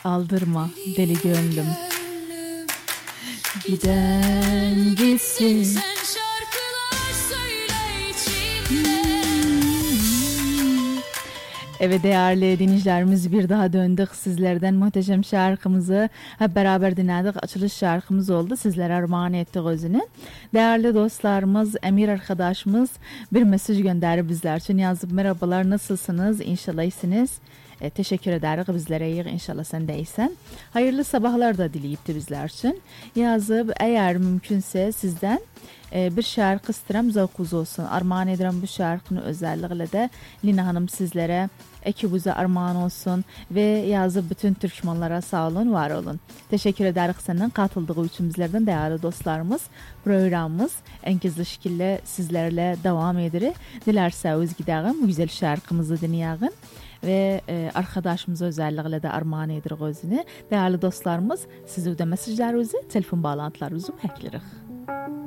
aldırma deli gönlüm. Giden gitsin. Evet değerli dinleyicilerimiz, bir daha döndük sizlerden muhteşem şarkımızı hep beraber dinledik. Açılış şarkımız oldu, sizlere armağan ettik özünü. Değerli dostlarımız, Emir arkadaşımız bir mesaj gönderdi bizler için, yazıp merhabalar, nasılsınız, inşallah iyisiniz. Teşekkür ederiz, bizlere iyi, inşallah sen de iyisen. Hayırlı sabahlar da dileyipti bizler için. Yazıp eğer mümkünse sizden bir şarkı istedim, zavkuz olsun. Armağan ederim bu şarkını, özellikle de Lina Hanım sizlere, ekibimize armağan olsun ve yazıp bütün Türkmenlere sağ olun, var olun. Teşekkür ederiz senden katıldığı için bizlerden değerli dostlarımız. Programımız en gizli şekilde sizlerle devam edir. Dilerseniz gidelim, bu güzel şarkımızı dinleyelim ve arkadaşımıza özellikle de armağan edirik özünü. Değerli dostlarımız, sizi de mesajlarınızı, telefon bağlantılarınızı beklirik.